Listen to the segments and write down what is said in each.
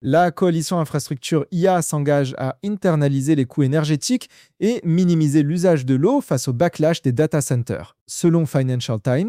La coalition infrastructure IA s'engage à internaliser les coûts énergétiques et minimiser l'usage de l'eau face au backlash des data centers. Selon Financial Times,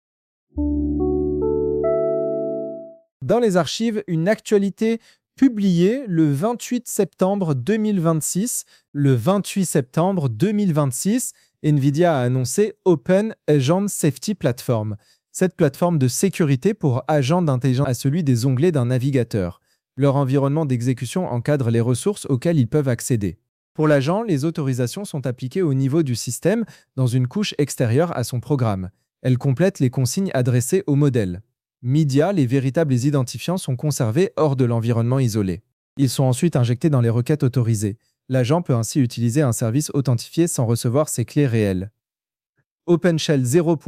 dans les archives, une actualité publiée le 28 septembre 2026. Le 28 septembre 2026, NVIDIA a annoncé Open Agent Safety Platform. Cette plateforme de sécurité pour agents d'intelligence à celui des onglets d'un navigateur. Leur environnement d'exécution encadre les ressources auxquelles ils peuvent accéder. Pour l'agent, les autorisations sont appliquées au niveau du système dans une couche extérieure à son programme. Elles complètent les consignes adressées au modèle. MIDIA, les véritables identifiants sont conservés hors de l'environnement isolé. Ils sont ensuite injectés dans les requêtes autorisées. L'agent peut ainsi utiliser un service authentifié sans recevoir ses clés réelles. OpenShell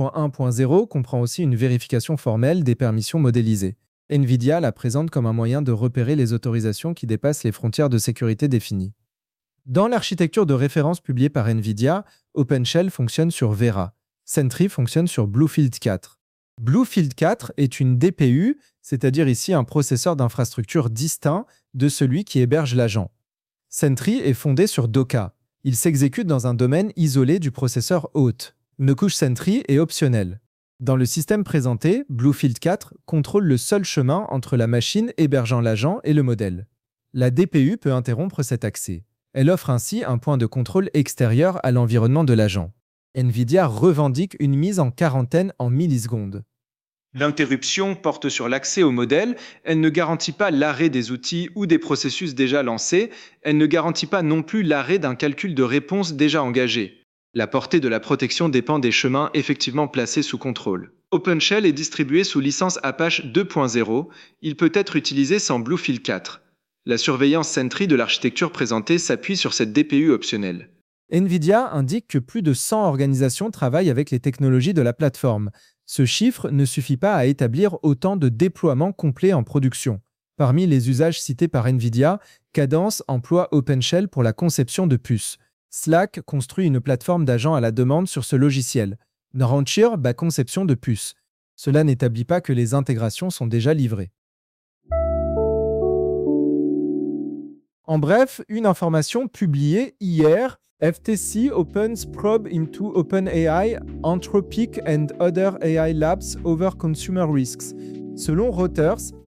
0.1.0 comprend aussi une vérification formelle des permissions modélisées. NVIDIA la présente comme un moyen de repérer les autorisations qui dépassent les frontières de sécurité définies. Dans l'architecture de référence publiée par NVIDIA, OpenShell fonctionne sur Vera. Sentry fonctionne sur Bluefield 4. Bluefield 4 est une DPU, c'est-à-dire ici un processeur d'infrastructure distinct de celui qui héberge l'agent. Sentry est fondé sur Docker. Il s'exécute dans un domaine isolé du processeur hôte. Une couche Sentry est optionnelle. Dans le système présenté, Bluefield 4 contrôle le seul chemin entre la machine hébergeant l'agent et le modèle. La DPU peut interrompre cet accès. Elle offre ainsi un point de contrôle extérieur à l'environnement de l'agent. NVIDIA revendique une mise en quarantaine en millisecondes. L'interruption porte sur l'accès au modèle, elle ne garantit pas l'arrêt des outils ou des processus déjà lancés, elle ne garantit pas non plus l'arrêt d'un calcul de réponse déjà engagé. La portée de la protection dépend des chemins effectivement placés sous contrôle. OpenShell est distribué sous licence Apache 2.0, il peut être utilisé sans Bluefield 4. La surveillance Sentry de l'architecture présentée s'appuie sur cette DPU optionnelle. NVIDIA indique que plus de 100 organisations travaillent avec les technologies de la plateforme. Ce chiffre ne suffit pas à établir autant de déploiements complets en production. Parmi les usages cités par NVIDIA, Cadence emploie OpenShell pour la conception de puces. Slack construit une plateforme d'agents à la demande sur ce logiciel. Rancher bat conception de puces. Cela n'établit pas que les intégrations sont déjà livrées. En bref, une information publiée hier, FTC opens probe into OpenAI, Anthropic and other AI labs over consumer risks. Selon Reuters,